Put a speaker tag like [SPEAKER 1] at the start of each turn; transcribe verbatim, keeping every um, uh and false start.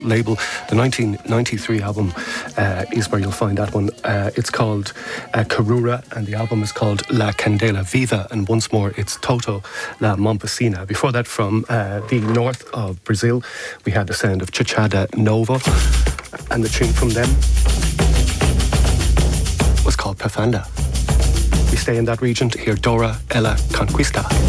[SPEAKER 1] label. The nineteen ninety-three album uh, is where you'll find that one. Uh, it's called uh, Karura, and the album is called La Candela Viva, and once more it's Toto La Mompesina. Before that, from uh, the north of Brazil, we had the sound of Chachada Novo, and the tune from them was called Pafanda. We stay in that region to hear Dora Ella Conquista.